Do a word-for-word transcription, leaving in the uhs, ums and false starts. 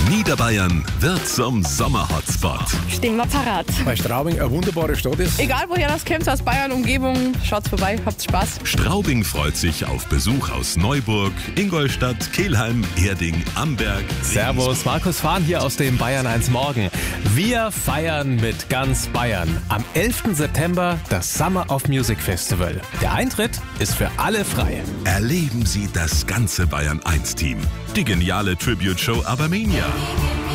Niederbayern wird zum Sommer-Hotspot. Stehen wir parat. Weil Straubing eine wunderbare Stadt ist. Egal woher das kommt, aus Bayern, Umgebung, schaut's vorbei, habt Spaß. Straubing freut sich auf Besuch aus Neuburg, Ingolstadt, Kelheim, Erding, Amberg. Servus, Markus Fahn hier aus dem Bayern eins Morgen. Wir feiern mit ganz Bayern. Am elften September das Summer of Music Festival. Der Eintritt ist für alle frei. Erleben Sie das ganze Bayern eins Team. Die geniale Tribute-Show Abermania.